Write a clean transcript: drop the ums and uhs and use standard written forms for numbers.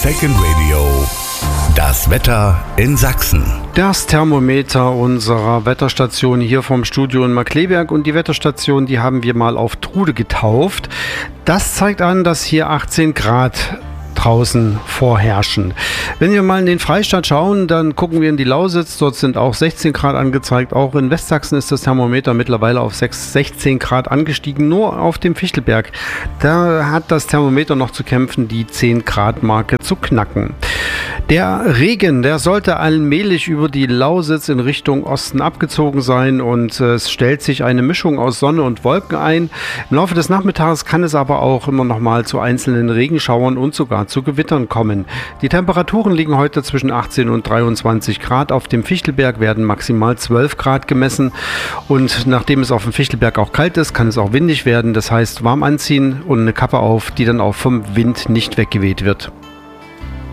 Second Radio. Das Wetter in Sachsen. Das Thermometer unserer Wetterstation hier vom Studio in Markkleeberg, und die Wetterstation, die haben wir mal auf Trude getauft. Das zeigt an, dass hier 18 Grad draußen vorherrschen. Wenn wir mal in den Freistaat schauen, dann gucken wir in die Lausitz. Dort sind auch 16 Grad angezeigt. Auch in Westsachsen ist das Thermometer mittlerweile auf 16 Grad angestiegen. Nur auf dem Fichtelberg, da hat das Thermometer noch zu kämpfen, die 10 Grad Marke zu knacken. Der Regen, der sollte allmählich über die Lausitz in Richtung Osten abgezogen sein, und es stellt sich eine Mischung aus Sonne und Wolken ein. Im Laufe des Nachmittags kann es aber auch immer noch mal zu einzelnen Regenschauern und sogar zu Gewittern kommen. Die Temperaturen liegen heute zwischen 18 und 23 Grad. Auf dem Fichtelberg werden maximal 12 Grad gemessen, und nachdem es auf dem Fichtelberg auch kalt ist, kann es auch windig werden. Das heißt, warm anziehen und eine Kappe auf, die dann auch vom Wind nicht weggeweht wird.